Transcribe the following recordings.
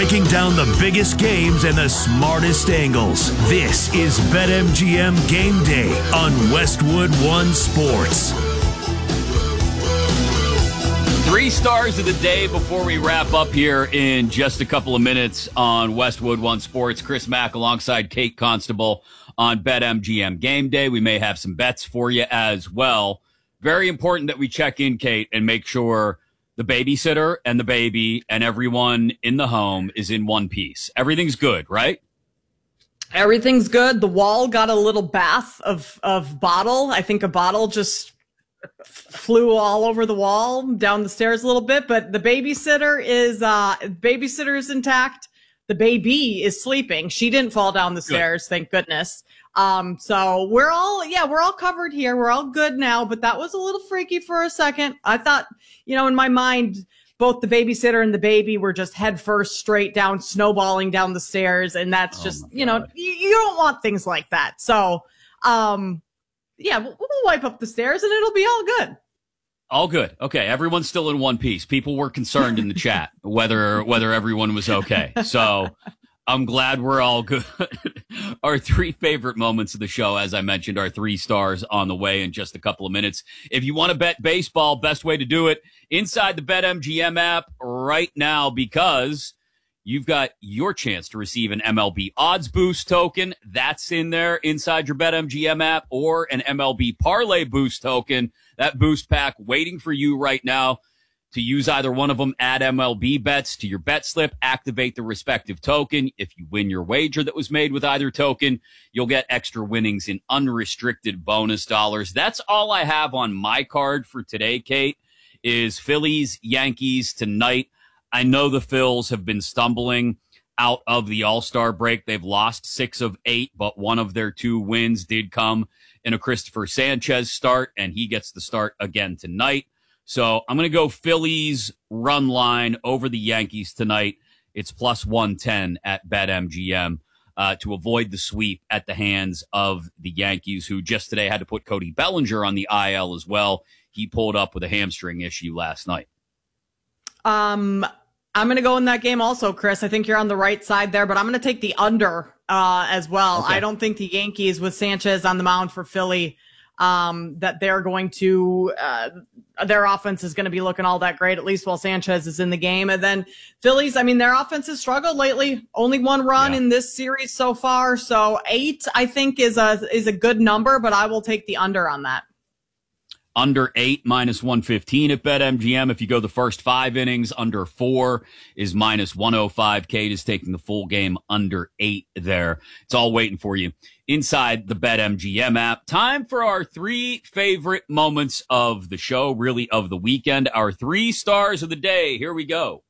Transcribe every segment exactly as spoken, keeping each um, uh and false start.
breaking down the biggest games and the smartest angles. This is BetMGM Game Day on Westwood One Sports. Three stars of the day before we wrap up here in just a couple of minutes on Westwood One Sports. Chris Mack alongside Kate Constable on BetMGM Game Day. We may have some bets for you as well. Very important that we check in, Kate, and make sure the babysitter and the baby and everyone in the home is in one piece. Everything's good, right? Everything's good. The wall got a little bath of, of bottle. I think a bottle just flew all over the wall, down the stairs a little bit, but the babysitter is, uh, babysitter is intact. The baby is sleeping. She didn't fall down the stairs, good. Thank goodness. Um, so we're all, yeah, we're all covered here. We're all good now, but that was a little freaky for a second. I thought, you know, in my mind, both the babysitter and the baby were just head first straight down, snowballing down the stairs. And that's oh just, you know, you, you don't want things like that. So, um, yeah, we'll, we'll wipe up the stairs and it'll be all good. All good. Okay. Everyone's still in one piece. People were concerned in the chat whether, whether everyone was okay. So I'm glad we're all good. Our three favorite moments of the show, as I mentioned, are three stars on the way in just a couple of minutes. If you want to bet baseball, best way to do it inside the BetMGM app right now, because you've got your chance to receive an M L B odds boost token. That's in there inside your BetMGM app, or an M L B parlay boost token. That boost pack waiting for you right now to use either one of them. Add M L B bets to your bet slip, activate the respective token. If you win your wager that was made with either token, you'll get extra winnings in unrestricted bonus dollars. That's all I have on my card for today, Kate, is Phillies, Yankees tonight. I know the Phils have been stumbling out of the All-Star break. They've lost six of eight, but one of their two wins did come in a Christopher Sanchez start, and he gets the start again tonight. So I'm going to go Phillies run line over the Yankees tonight. It's plus one ten at BetMGM uh, to avoid the sweep at the hands of the Yankees, who just today had to put Cody Bellinger on the I L as well. He pulled up with a hamstring issue last night. Um, I'm going to go in that game also, Chris. I think you're on the right side there, but I'm going to take the under uh, as well. Okay. I don't think the Yankees with Sanchez on the mound for Philly, um, that they're going to, uh, their offense is going to be looking all that great, at least while Sanchez is in the game. And then Phillies, I mean, their offense has struggled lately. Only one run yeah. in this series so far. So eight, I think, is a, is a good number, but I will take the under on that. Under eight, minus one fifteen at BetMGM. If you go the first five innings, under four is minus one oh five. Kate is taking the full game under eight there. It's all waiting for you inside the BetMGM app. Time for our three favorite moments of the show, really of the weekend. Our three stars of the day. Here we go.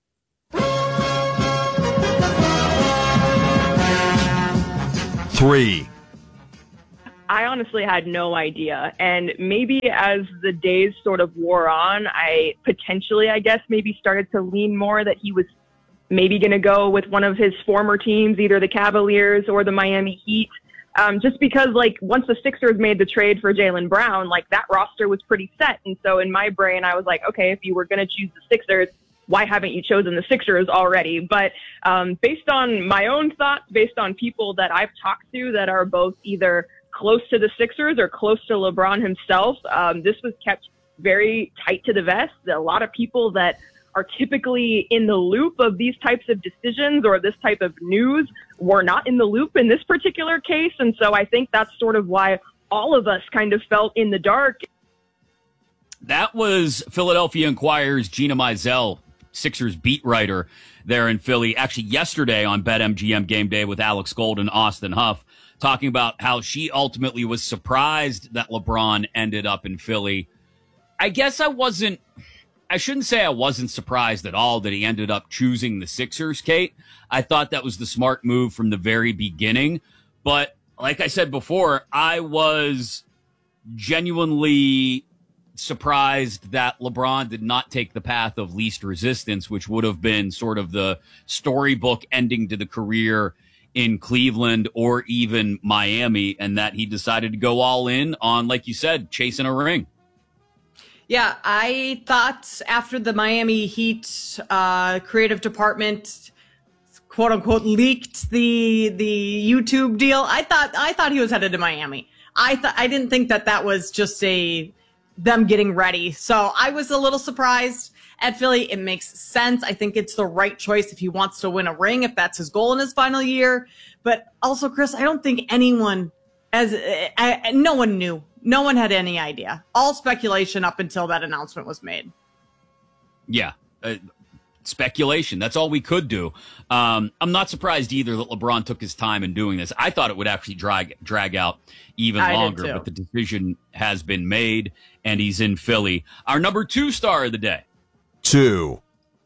Three. I honestly had no idea. And maybe as the days sort of wore on, I potentially, I guess, maybe started to lean more that he was maybe going to go with one of his former teams, either the Cavaliers or the Miami Heat. Um, just because, like, once the Sixers made the trade for Jaylen Brown, like, that roster was pretty set. And so in my brain, I was like, okay, if you were going to choose the Sixers, why haven't you chosen the Sixers already? But um, based on my own thoughts, based on people that I've talked to that are both either close to the Sixers or close to LeBron himself, um, this was kept very tight to the vest. A lot of people that are typically in the loop of these types of decisions or this type of news were not in the loop in this particular case. And so I think that's sort of why all of us kind of felt in the dark. That was Philadelphia Inquirer's Gina Mizell, Sixers beat writer there in Philly, actually yesterday on BetMGM Game Day with Alex Gold and Austin Huff, talking about how she ultimately was surprised that LeBron ended up in Philly. I guess I wasn't, I shouldn't say I wasn't surprised at all that he ended up choosing the Sixers, Kate. I thought that was the smart move from the very beginning. But like I said before, I was genuinely surprised that LeBron did not take the path of least resistance, which would have been sort of the storybook ending to the career in Cleveland or even Miami, and that he decided to go all in on, like you said, chasing a ring. Yeah, I thought after the Miami Heat uh, creative department quote unquote leaked the the YouTube deal. I thought I thought he was headed to Miami. I thought I didn't think that that was just a them getting ready. So I was a little surprised at Philly. It makes sense. I think it's the right choice if he wants to win a ring, if that's his goal in his final year. But also, Chris, I don't think anyone, as I, no one knew, no one had any idea. All speculation up until that announcement was made. Yeah. Uh, speculation. That's all we could do. Um, I'm not surprised either that LeBron took his time in doing this. I thought it would actually drag drag out even I longer, but the decision has been made, and he's in Philly. Our number two star of the day. Two.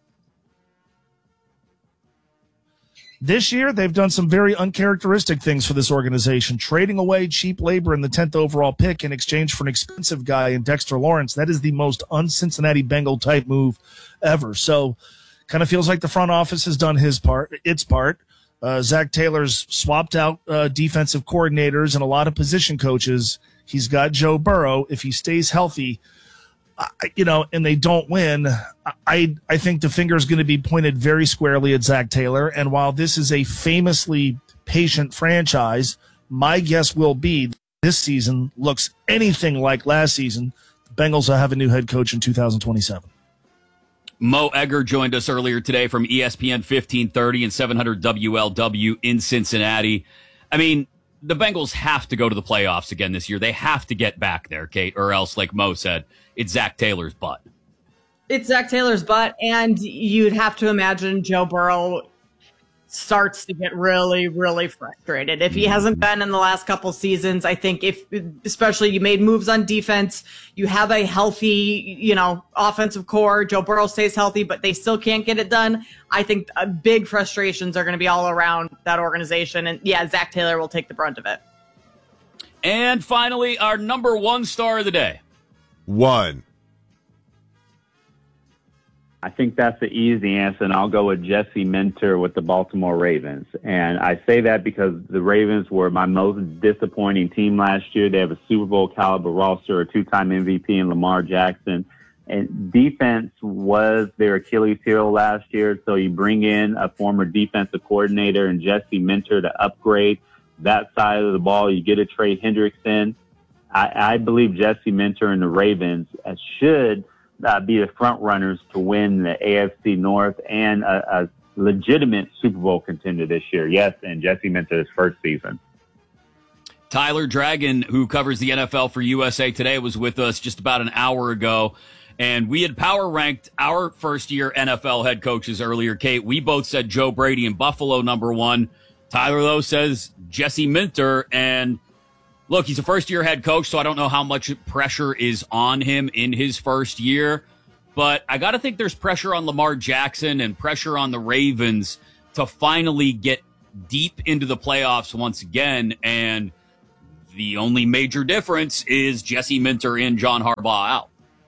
This year, they've done some very uncharacteristic things for this organization, trading away cheap labor in the tenth overall pick in exchange for an expensive guy in Dexter Lawrence. That is the most un-Cincinnati Bengal type move ever. So kind of feels like the front office has done his part, its part. Uh, Zach Taylor's swapped out uh, defensive coordinators and a lot of position coaches. He's got Joe Burrow. If he stays healthy, I, you know, and they don't win, I I think the finger is going to be pointed very squarely at Zach Taylor. And while this is a famously patient franchise, my guess will be this season looks anything like last season. The Bengals will have a new head coach in two thousand twenty-seven. Mo Egger joined us earlier today from E S P N fifteen thirty and seven hundred W L W in Cincinnati. I mean, the Bengals have to go to the playoffs again this year. They have to get back there, Kate, or else, like Mo said, it's Zach Taylor's butt. It's Zach Taylor's butt, and you'd have to imagine Joe Burrow starts to get really, really frustrated. If he hasn't been in the last couple seasons, I think if, especially you made moves on defense, you have a healthy, you know, offensive core, Joe Burrow stays healthy, but they still can't get it done. I think uh, big frustrations are going to be all around that organization. And yeah, Zach Taylor will take the brunt of it. And finally, our number one star of the day. One. I think that's the easy answer, and I'll go with Jesse Minter with the Baltimore Ravens. And I say that because the Ravens were my most disappointing team last year. They have a Super Bowl caliber roster, a two-time M V P in Lamar Jackson. And defense was their Achilles heel last year, so you bring in a former defensive coordinator and Jesse Minter to upgrade that side of the ball. You get a Trey Hendrickson. I, I believe Jesse Minter and the Ravens should Uh, be the front runners to win the A F C North and a, a legitimate Super Bowl contender this year. Yes, and Jesse Minter's first season. Tyler Dragon, who covers the N F L for U S A Today, was with us just about an hour ago, and we had power ranked our first-year N F L head coaches earlier, Kate. We both said Joe Brady in Buffalo, number one. Tyler, though, says Jesse Minter, and look, he's a first-year head coach, so I don't know how much pressure is on him in his first year. But I got to think there's pressure on Lamar Jackson and pressure on the Ravens to finally get deep into the playoffs once again. And the only major difference is Jesse Minter in, John Harbaugh out.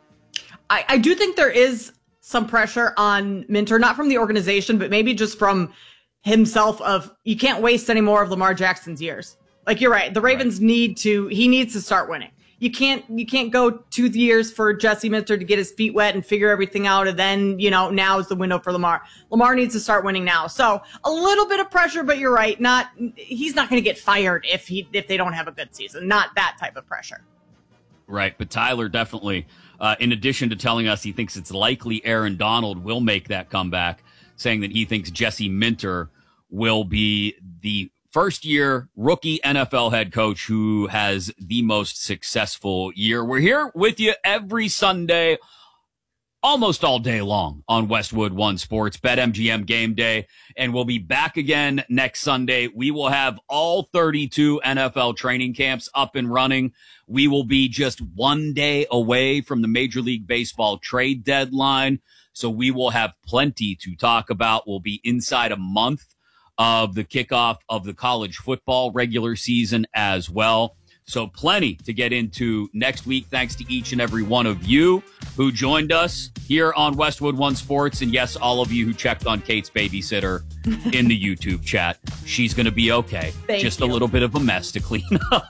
I, I do think there is some pressure on Minter, not from the organization, but maybe just from himself of you can't waste any more of Lamar Jackson's years. Like, you're right. The Ravens right. need to, he needs to start winning. You can't, you can't go two years for Jesse Minter to get his feet wet and figure everything out. And then, you know, now is the window for Lamar. Lamar needs to start winning now. So a little bit of pressure, but you're right. Not, he's not going to get fired if he, if they don't have a good season. Not that type of pressure. Right. But Tyler definitely, uh, in addition to telling us he thinks it's likely Aaron Donald will make that comeback, saying that he thinks Jesse Minter will be the first year rookie N F L head coach who has the most successful year. We're here with you every Sunday, almost all day long on Westwood One Sports, BetMGM Game Day, and we'll be back again next Sunday. We will have all thirty-two N F L training camps up and running. We will be just one day away from the Major League Baseball trade deadline, so we will have plenty to talk about. We'll be inside a month of the kickoff of the college football regular season as well. So plenty to get into next week. Thanks to each and every one of you who joined us here on Westwood One Sports. And yes, all of you who checked on Kate's babysitter in the YouTube chat. She's going to be okay. Thank Just you. a little bit of a mess to clean up.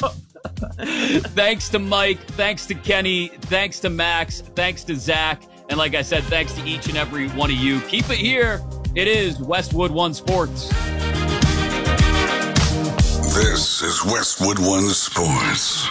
Thanks to Mike. Thanks to Kenny. Thanks to Max. Thanks to Zach. And like I said, thanks to each and every one of you. Keep it here. It is Westwood One Sports. This is Westwood One Sports.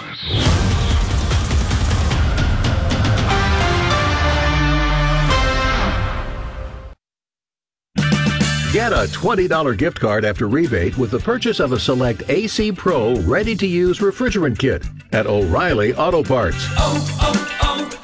Get a twenty dollars gift card after rebate with the purchase of a select A C Pro ready-to-use refrigerant kit at O'Reilly Auto Parts. Oh,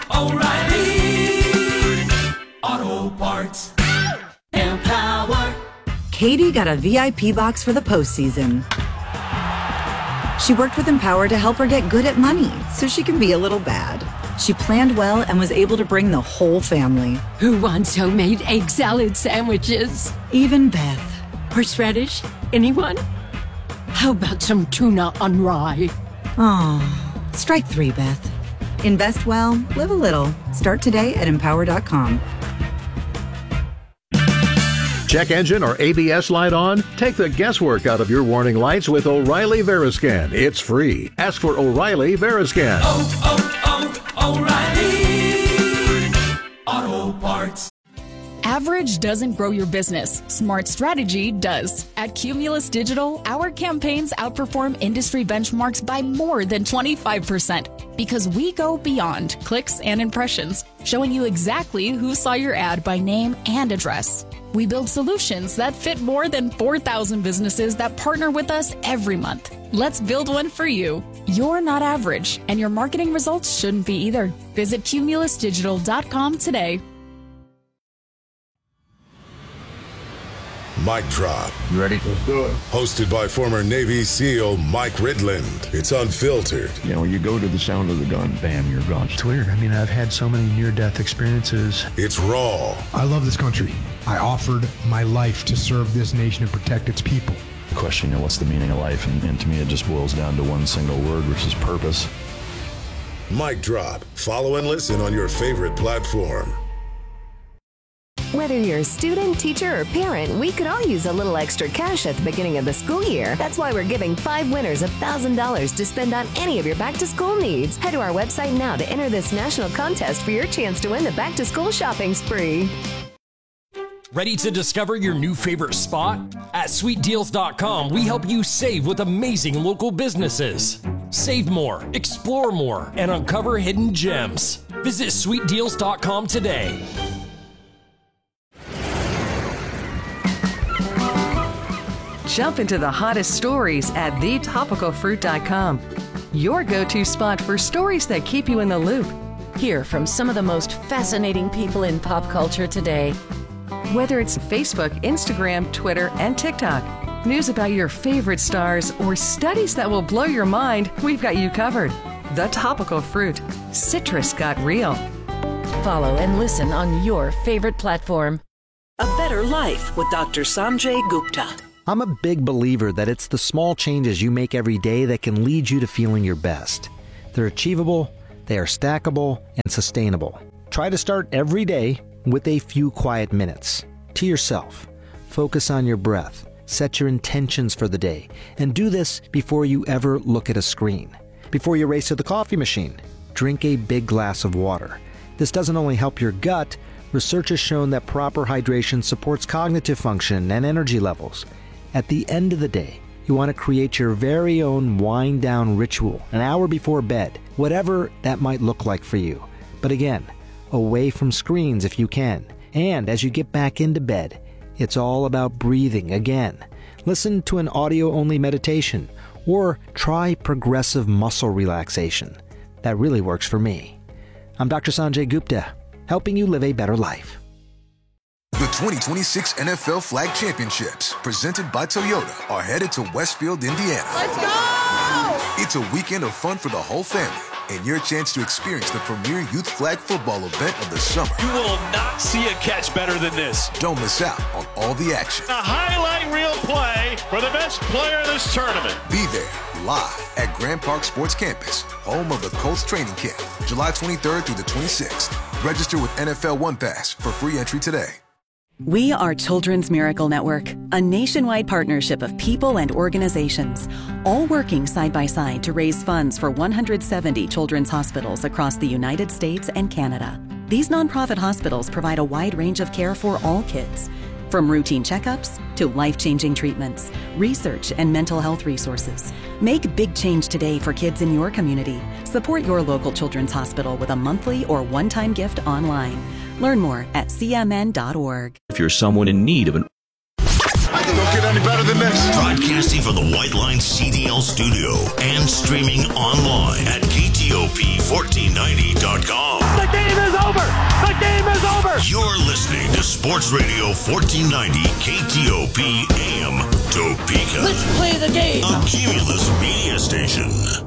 oh, oh, O'Reilly Auto Parts. Empower. Katie got a V I P box for the postseason. She worked with Empower to help her get good at money so she can be a little bad. She planned well and was able to bring the whole family. Who wants homemade egg salad sandwiches? Even Beth. Horseradish? Anyone? How about some tuna on rye? Oh, strike three, Beth. Invest well, live a little. Start today at empower dot com. Check engine or A B S light on? Take the guesswork out of your warning lights with O'Reilly Veriscan. It's free. Ask for O'Reilly Veriscan. Oh, oh, oh, O'Reilly Auto Parts. Average doesn't grow your business. Smart strategy does. At Cumulus Digital, our campaigns outperform industry benchmarks by more than twenty-five percent because we go beyond clicks and impressions, showing you exactly who saw your ad by name and address. We build solutions that fit more than four thousand businesses that partner with us every month. Let's build one for you. You're not average, and your marketing results shouldn't be either. Visit cumulus digital dot com today. Mic Drop. You ready? Let's do it. Hosted by former Navy SEAL Mike Ridland. It's unfiltered. You know, you go to the sound of the gun, bam, you're gone. It's weird. I mean, I've had so many near-death experiences. It's raw. I love this country. I offered my life to serve this nation and protect its people. Question, you know, what's the meaning of life? And, and to me, it just boils down to one single word, which is purpose. Mic Drop. Follow and listen on your favorite platform. Whether you're a student, teacher, or parent, we could all use a little extra cash at the beginning of the school year. That's why we're giving five winners one thousand dollars to spend on any of your back-to-school needs. Head to our website now to enter this national contest for your chance to win the back-to-school shopping spree. Ready to discover your new favorite spot? At sweet deals dot com, we help you save with amazing local businesses. Save more, explore more, and uncover hidden gems. Visit sweet deals dot com today. Jump into the hottest stories at the topical fruit dot com. Your go-to spot for stories that keep you in the loop. Hear from some of the most fascinating people in pop culture today. Whether it's Facebook, Instagram, Twitter, and TikTok, news about your favorite stars, or studies that will blow your mind, we've got you covered. The Topical Fruit. Citrus got real. Follow and listen on your favorite platform. A Better Life with Doctor Sanjay Gupta. I'm a big believer that it's the small changes you make every day that can lead you to feeling your best. They're achievable, they are stackable, and sustainable. Try to start every day with a few quiet minutes. To yourself. Focus on your breath. Set your intentions for the day. And do this before you ever look at a screen. Before you race to the coffee machine, drink a big glass of water. This doesn't only help your gut, research has shown that proper hydration supports cognitive function and energy levels. At the end of the day, you want to create your very own wind-down ritual an hour before bed, whatever that might look like for you. But again, away from screens if you can. And as you get back into bed, it's all about breathing again. Listen to an audio-only meditation or try progressive muscle relaxation. That really works for me. I'm Doctor Sanjay Gupta, helping you live a better life. The twenty twenty-six N F L Flag Championships, presented by Toyota, are headed to Westfield, Indiana. Let's go! It's a weekend of fun for the whole family and your chance to experience the premier youth flag football event of the summer. You will not see a catch better than this. Don't miss out on all the action. A highlight reel play for the best player of this tournament. Be there live at Grand Park Sports Campus, home of the Colts training camp, July twenty-third through the twenty-sixth. Register with N F L One Pass for free entry today. We are Children's Miracle Network, a nationwide partnership of people and organizations, all working side by side to raise funds for one hundred seventy children's hospitals across the United States and Canada. These nonprofit hospitals provide a wide range of care for all kids. From routine checkups to life-changing treatments, research and mental health resources. Make big change today for kids in your community. Support your local children's hospital with a monthly or one-time gift online. Learn more at c m n dot org. If you're someone in need of an I can don't get any better than this. Broadcasting from the White Line C D L studio and streaming online at K T O P fourteen ninety dot com. The game is over. The game is over. You're listening to Sports Radio fourteen ninety K T O P A M Topeka. Let's play the game. A Cumulus media station.